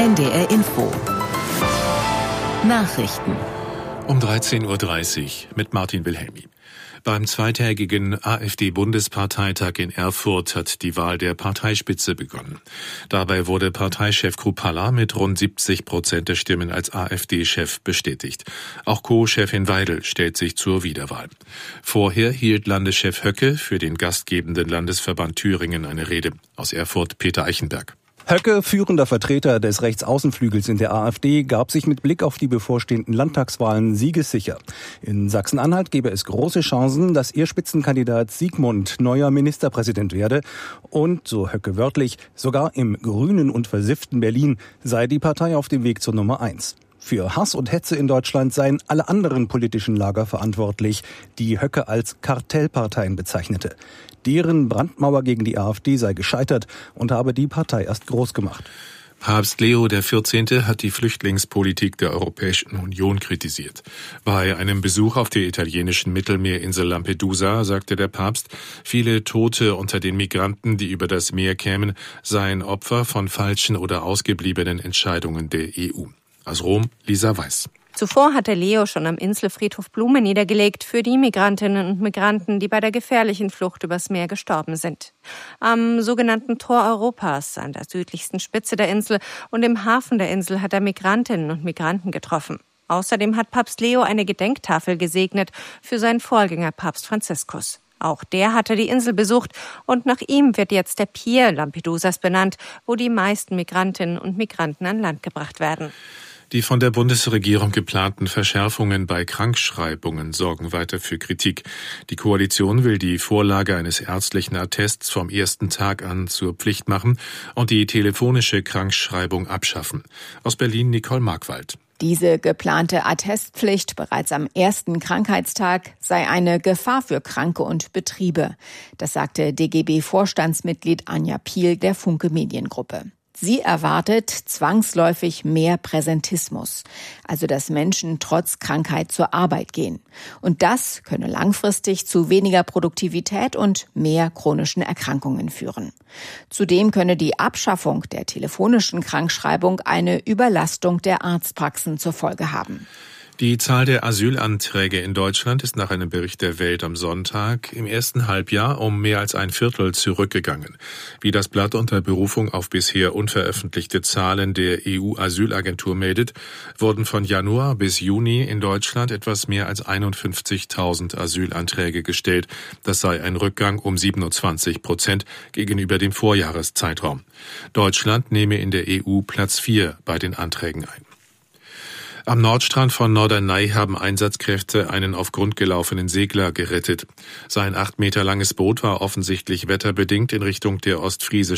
NDR Info. Nachrichten. Um 13.30 Uhr mit Martin Wilhelmi. Beim zweitägigen AfD-Bundesparteitag in Erfurt hat die Wahl der Parteispitze begonnen. Dabei wurde Parteichef Kruppalla mit rund 70% der Stimmen als AfD-Chef bestätigt. Auch Co-Chefin Weidel stellt sich zur Wiederwahl. Vorher hielt Landeschef Höcke für den gastgebenden Landesverband Thüringen eine Rede. Aus Erfurt Peter Eichenberg. Höcke, führender Vertreter des Rechtsaußenflügels in der AfD, gab sich mit Blick auf die bevorstehenden Landtagswahlen siegessicher. In Sachsen-Anhalt gebe es große Chancen, dass ihr Spitzenkandidat Sigmund neuer Ministerpräsident werde. Und, so Höcke wörtlich, sogar im grünen und versifften Berlin sei die Partei auf dem Weg zur Nummer 1. Für Hass und Hetze in Deutschland seien alle anderen politischen Lager verantwortlich, die Höcke als Kartellparteien bezeichnete. Deren Brandmauer gegen die AfD sei gescheitert und habe die Partei erst groß gemacht. Papst Leo XIV. Hat die Flüchtlingspolitik der Europäischen Union kritisiert. Bei einem Besuch auf der italienischen Mittelmeerinsel Lampedusa sagte der Papst, viele Tote unter den Migranten, die über das Meer kämen, seien Opfer von falschen oder ausgebliebenen Entscheidungen der EU. Aus Rom, Lisa Weiß. Zuvor hatte Leo schon am Inselfriedhof Blumen niedergelegt für die Migrantinnen und Migranten, die bei der gefährlichen Flucht übers Meer gestorben sind. Am sogenannten Tor Europas, an der südlichsten Spitze der Insel und im Hafen der Insel, hat er Migrantinnen und Migranten getroffen. Außerdem hat Papst Leo eine Gedenktafel gesegnet für seinen Vorgänger Papst Franziskus. Auch der hatte die Insel besucht und nach ihm wird jetzt der Pier Lampedusas benannt, wo die meisten Migrantinnen und Migranten an Land gebracht werden. Die von der Bundesregierung geplanten Verschärfungen bei Krankschreibungen sorgen weiter für Kritik. Die Koalition will die Vorlage eines ärztlichen Attests vom ersten Tag an zur Pflicht machen und die telefonische Krankschreibung abschaffen. Aus Berlin Nicole Markwald. Diese geplante Attestpflicht bereits am ersten Krankheitstag sei eine Gefahr für Kranke und Betriebe. Das sagte DGB-Vorstandsmitglied Anja Piel der Funke Mediengruppe. Sie erwartet zwangsläufig mehr Präsentismus, also dass Menschen trotz Krankheit zur Arbeit gehen. Und das könne langfristig zu weniger Produktivität und mehr chronischen Erkrankungen führen. Zudem könne die Abschaffung der telefonischen Krankschreibung eine Überlastung der Arztpraxen zur Folge haben. Die Zahl der Asylanträge in Deutschland ist nach einem Bericht der Welt am Sonntag im ersten Halbjahr um mehr als ein Viertel zurückgegangen. Wie das Blatt unter Berufung auf bisher unveröffentlichte Zahlen der EU-Asylagentur meldet, wurden von Januar bis Juni in Deutschland etwas mehr als 51.000 Asylanträge gestellt. Das sei ein Rückgang um 27% gegenüber dem Vorjahreszeitraum. Deutschland nehme in der EU Platz 4 bei den Anträgen ein. Am Nordstrand von Norderney haben Einsatzkräfte einen auf Grund gelaufenen Segler gerettet. Sein 8 Meter langes Boot war offensichtlich wetterbedingt in Richtung der ostfriesischen